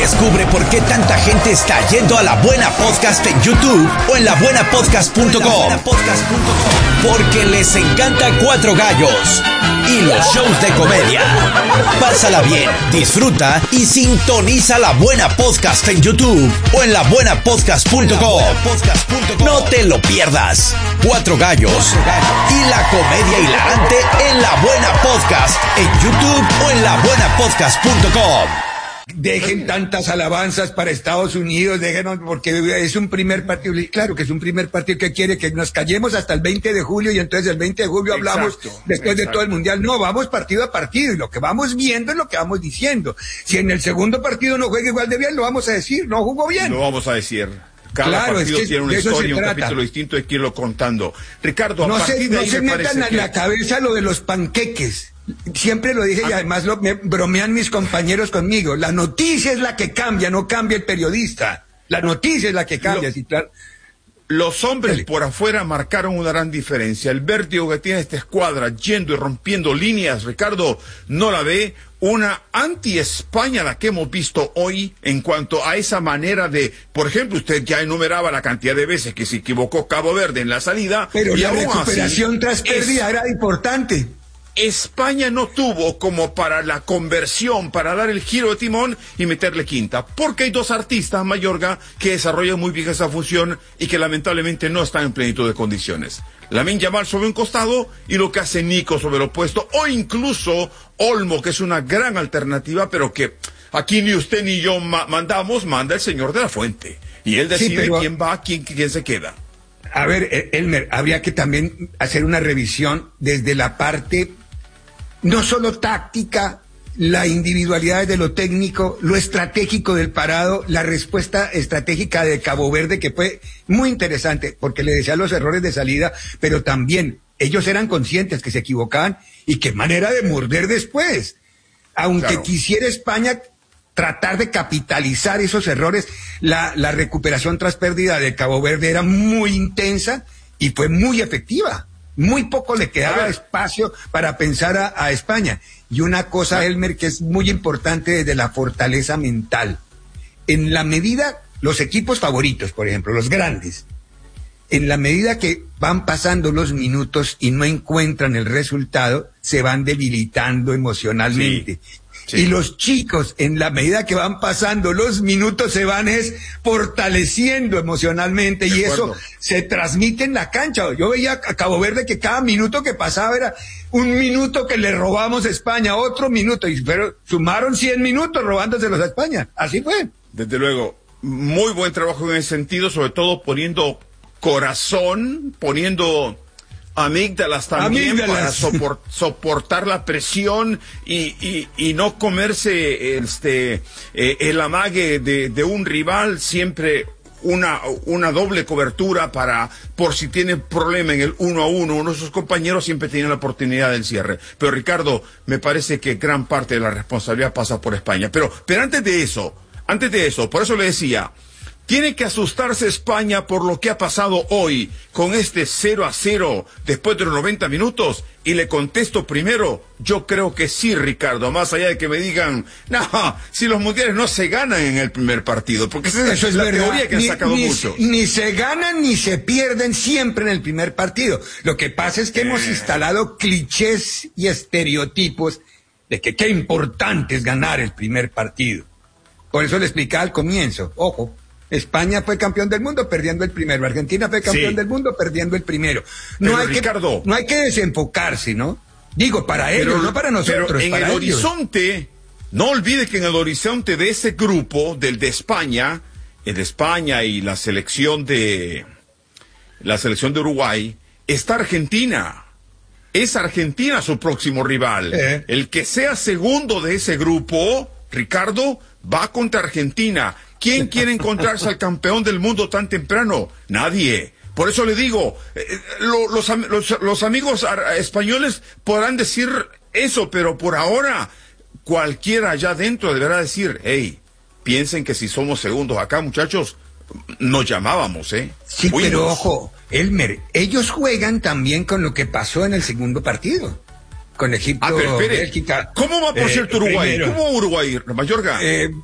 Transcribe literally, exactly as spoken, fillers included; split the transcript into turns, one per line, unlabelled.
Descubre por qué tanta gente está yendo a La Buena Podcast en YouTube o en la buena podcast punto com. Porque les encanta Cuatro Gallos y los shows de comedia. Pásala bien, disfruta y sintoniza La Buena Podcast en YouTube o en la buena podcast punto com. No te lo pierdas. Cuatro Gallos y la comedia hilarante en La Buena Podcast en YouTube o en la buena podcast punto com.
Dejen tantas alabanzas para Estados Unidos, déjenos, porque es un primer partido. Claro que es un primer partido que quiere que nos callemos hasta el veinte de julio y entonces el veinte de julio hablamos exacto, después exacto. de todo el mundial. No, vamos partido a partido y lo que vamos viendo es lo que vamos diciendo. Si en el segundo partido no juega igual de bien, lo vamos a decir, no jugó bien.
Lo vamos a decir. Cada
claro,
partido
es que
tiene una historia, un
trata.
capítulo distinto, hay que irlo contando. Ricardo, a
no
partir
se,
de
no
ahí
se
me
metan en
que...
la cabeza lo de los panqueques. Siempre lo dije y además lo, me bromean mis compañeros conmigo. La noticia es la que cambia, no cambia el periodista. La noticia es la que cambia.
Lo,
sí, claro.
Los hombres
Dale.
por afuera marcaron una gran diferencia. El vértigo que tiene esta escuadra yendo y rompiendo líneas, Ricardo, no la ve. Una anti-España la que hemos visto hoy en cuanto a esa manera de, por ejemplo, usted ya enumeraba la cantidad de veces que se equivocó Cabo Verde en la salida.
Pero
y
la
aún
recuperación
así,
tras pérdida
es...
era importante.
España no tuvo como para la conversión, para dar el giro de timón y meterle quinta, porque hay dos artistas, Mayorga, que desarrollan muy bien esa función y que lamentablemente no están en plenitud de condiciones. Lamine Yamal sobre un costado y lo que hace Nico sobre el opuesto, o incluso Olmo, que es una gran alternativa, pero que aquí ni usted ni yo ma mandamos, manda el señor de la Fuente. Y él decide sí, pero... quién va, quién, quién se queda.
A ver, Elmer, habría que también hacer una revisión desde la parte no solo táctica, la individualidad de lo técnico, lo estratégico del parado, la respuesta estratégica de Cabo Verde, que fue muy interesante, porque le decía los errores de salida, pero también ellos eran conscientes que se equivocaban y qué manera de morder después. Aunque claro. quisiera España tratar de capitalizar esos errores, la, la recuperación tras pérdida de Cabo Verde era muy intensa y fue muy efectiva. Muy poco le quedaba espacio para pensar a, a España. Y una cosa, Elmer, que es muy importante desde la fortaleza mental. En la medida, los equipos favoritos, por ejemplo, los grandes, en la medida que van pasando los minutos y no encuentran el resultado, se van debilitando emocionalmente. Sí. Sí. Y los chicos, en la medida que van pasando los minutos, se van es fortaleciendo emocionalmente y eso se transmite en la cancha. Yo veía a Cabo Verde que cada minuto que pasaba era un minuto que le robamos a España, otro minuto, y pero sumaron cien minutos robándoselos a España. Así fue.
Desde luego, muy buen trabajo en ese sentido, sobre todo poniendo corazón, poniendo amígdalas también amígdalas. Para sopor, soportar la presión y, y, y no comerse este eh, el amague de, de un rival, siempre una, una doble cobertura para, por si tiene problema en el uno a uno, uno de sus compañeros siempre tiene la oportunidad del cierre. Pero Ricardo, me parece que gran parte de la responsabilidad pasa por España. Pero, pero antes de eso, antes de eso, por eso le decía, ¿tiene que asustarse España por lo que ha pasado hoy con este cero a cero después de los noventa minutos? Y le contesto primero, yo creo que sí, Ricardo, más allá de que me digan, no, si los mundiales no se ganan en el primer partido, porque esa
Eso
es
es
la
verdad.
teoría que
ni,
han sacado
ni,
muchos.
Ni se ganan ni se pierden siempre en el primer partido. Lo que pasa es que eh. hemos instalado clichés y estereotipos de que qué importante es ganar el primer partido. Por eso le explicaba al comienzo, ojo. España fue campeón del mundo perdiendo el primero. Argentina fue campeón sí. del mundo perdiendo el primero. No
pero
hay
Ricardo,
que, no hay que desenfocarse, ¿no? Digo, para
pero,
ellos, no para nosotros.
Pero en
para
el
ellos.
horizonte, no olvide que en el horizonte de ese grupo, del de España, el de España y la selección de la selección de Uruguay, está Argentina. Es Argentina su próximo rival. Eh. El que sea segundo de ese grupo, Ricardo, va contra Argentina. ¿Quién quiere encontrarse al campeón del mundo tan temprano? Nadie. Por eso le digo, eh, lo, los, los, los amigos españoles podrán decir eso, pero por ahora cualquiera allá adentro deberá decir, hey, piensen que si somos segundos acá, muchachos, nos llamábamos, ¿eh?
Sí, Fuimos. Pero ojo, Elmer, ellos juegan también con lo que pasó en el segundo partido. Con Egipto,
ah, pero espere.
Bélgica.
¿Cómo va, por eh, cierto, Uruguay? Primero. ¿Cómo Uruguay, Mayorga?
Eh,